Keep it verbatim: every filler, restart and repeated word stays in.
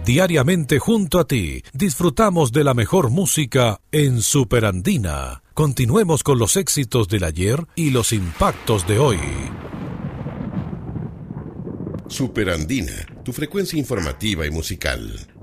Diariamente junto a ti, disfrutamos de la mejor música en Superandina. Continuemos con los éxitos del ayer y los impactos de hoy. Superandina, tu frecuencia informativa y musical.